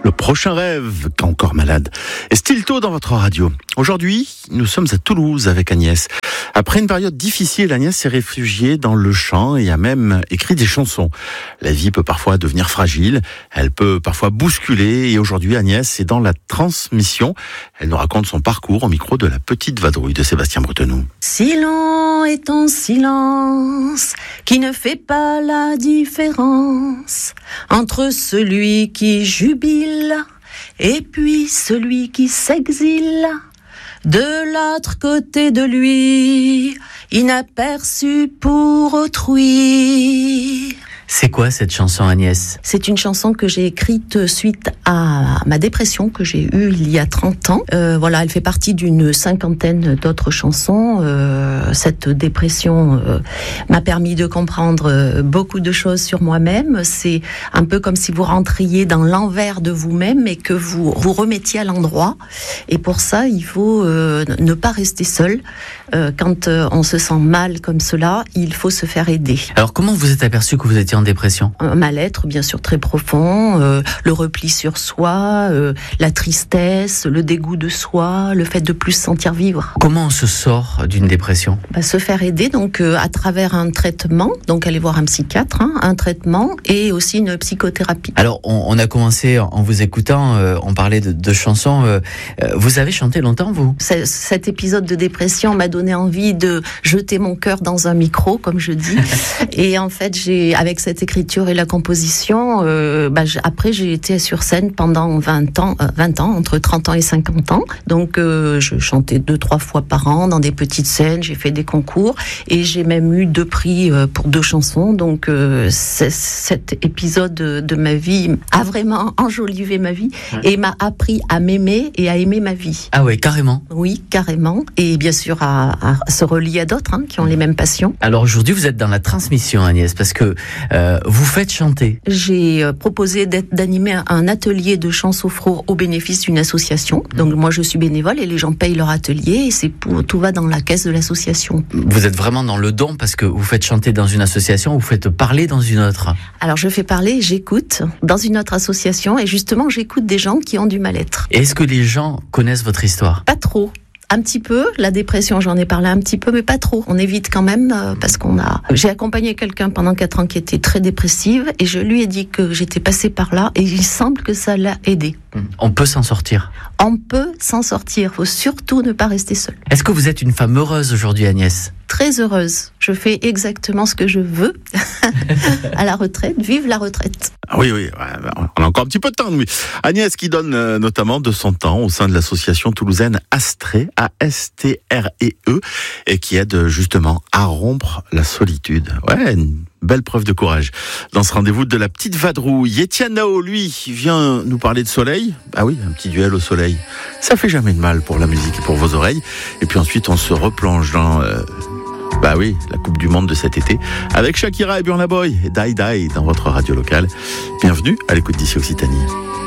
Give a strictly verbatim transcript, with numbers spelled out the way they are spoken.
Le prochain rêve, qu'encore malade, est Stilto dans votre radio. Aujourd'hui, nous sommes à Toulouse avec Agnès. Après une période difficile, Agnès s'est réfugiée dans le chant et a même écrit des chansons. La vie peut parfois devenir fragile, elle peut parfois bousculer et aujourd'hui Agnès est dans la transmission. Elle nous raconte son parcours au micro de La Petite Vadrouille de Sébastien Bretenou. Si lent est ton silence qui ne fait pas la différence entre celui qui jubile et puis celui qui s'exile. De l'autre côté de lui, inaperçu pour autrui. C'est quoi cette chanson, Agnès ? C'est une chanson que j'ai écrite suite à ma dépression que j'ai eue il y a trente ans. Euh, voilà, elle fait partie d'une cinquantaine d'autres chansons. Euh, cette dépression euh, m'a permis de comprendre euh, beaucoup de choses sur moi-même. C'est un peu comme si vous rentriez dans l'envers de vous-même et que vous vous remettiez à l'endroit. Et pour ça, il faut euh, ne pas rester seul. Euh, quand euh, on se sent mal comme cela, il faut se faire aider. Alors, comment vous êtes aperçu que vous étiez en dépression ? Un mal-être, bien sûr, très profond, euh, le repli sur soi, euh, la tristesse, le dégoût de soi, le fait de plus se sentir vivre. Comment on se sort d'une dépression ? Bah, se faire aider, donc euh, à travers un traitement, donc aller voir un psychiatre, hein, un traitement et aussi une psychothérapie. Alors, on, on a commencé en vous écoutant, euh, on parlait de, de chansons. Euh, vous avez chanté longtemps, vous ? C- Cet épisode de dépression m'a donné envie de jeter mon cœur dans un micro, comme je dis. Et en fait, j'ai, avec cette écriture et la composition, euh, bah, j', après j'ai été sur scène pendant vingt ans, euh, vingt ans, entre trente ans et cinquante ans. Donc euh, je chantais deux, trois fois par an dans des petites scènes, j'ai fait des concours et j'ai même eu deux prix euh, pour deux chansons. Donc euh, cet épisode de, de ma vie a vraiment enjolivé ma vie ouais. et m'a appris à m'aimer et à aimer ma vie. Ah ouais, carrément. Oui, carrément. Et bien sûr à, à se relier à d'autres hein, qui ont les mêmes passions. Alors aujourd'hui vous êtes dans la transmission, Agnès, parce que Euh, vous faites chanter. J'ai euh, proposé d'animer un atelier de chant sophro au bénéfice d'une association. Mmh. Donc moi je suis bénévole et les gens payent leur atelier et c'est pour, tout va dans la caisse de l'association. Vous êtes vraiment dans le don parce que vous faites chanter dans une association, vous faites parler dans une autre. Alors je fais parler, j'écoute dans une autre association et justement j'écoute des gens qui ont du mal-être. Et est-ce que les gens connaissent votre histoire ? Pas trop. Un petit peu, la dépression, j'en ai parlé un petit peu, mais pas trop. On évite quand même euh, parce qu'on a. J'ai accompagné quelqu'un pendant quatre ans qui était très dépressive et je lui ai dit que j'étais passée par là et il semble que ça l'a aidé. On peut s'en sortir. On peut s'en sortir. Faut surtout ne pas rester seul. Est-ce que vous êtes une femme heureuse aujourd'hui, Agnès ? Très heureuse. Je fais exactement ce que je veux à la retraite. Vive la retraite. Oui, oui, on a encore un petit peu de temps, oui. Agnès qui donne euh, notamment de son temps au sein de l'association toulousaine Astrée, A S T R E E, et qui aide justement à rompre la solitude. Ouais, une belle preuve de courage. Dans ce rendez-vous de La Petite Vadrouille, Étienne Nao, lui, vient nous parler de soleil. Ah oui, un petit duel au soleil. Ça fait jamais de mal pour la musique et pour vos oreilles. Et puis ensuite, on se replonge dans... Euh, Bah oui, la Coupe du Monde de cet été, avec Shakira et Burna Boy et Die Die dans votre radio locale. Bienvenue à l'écoute d'ici Occitanie.